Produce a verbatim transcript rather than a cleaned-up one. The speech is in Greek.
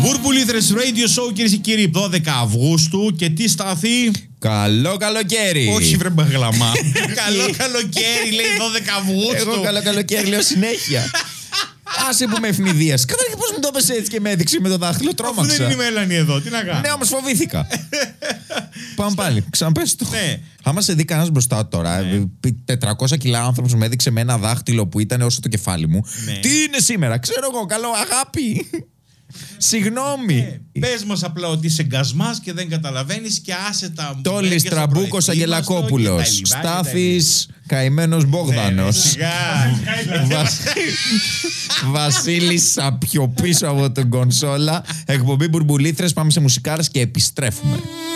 Μπουρμπουλήθρες Radio Show, κυρίες και κύριοι, δώδεκα Αυγούστου. Και τι στάθη? Καλό καλοκαίρι. Όχι, βρε μπαγλαμά. Καλό καλοκαίρι, λέει δώδεκα Αυγούστου. Εγώ καλό καλοκαίρι λέω συνέχεια. Άσε που με ευνηδίασε. Καταρχήν πώς μου το έπεσε έτσι και με έδειξε με το δάχτυλο, τρόμαξα. Αφού δεν είναι η Μέλανη εδώ, τι να κάνω. Ναι, όμως φοβήθηκα. Πάμε πάλι, ξαναπες το. Ναι. Άμα σε δει κανένας μπροστά τώρα, Ναι. τετρακόσια κιλά άνθρωπος με έδειξε με ένα δάχτυλο που ήταν όσο το κεφάλι μου. Ναι. Τι είναι σήμερα, ξέρω εγώ, καλό αγάπη. Συγγνώμη. Ε, πες μας απλά ότι είσαι γκασμάς και δεν καταλαβαίνεις και άσε τα. Τόλης Τραμπούκος Αγγελακόπουλος. Στάθης Καημένος Μπόγδανος. Σιγά. Βασίλης Σαπιο πίσω από την κονσόλα. Εκπομπή Μπουρμπουλήθρες. Πάμε σε μουσικάρες και επιστρέφουμε.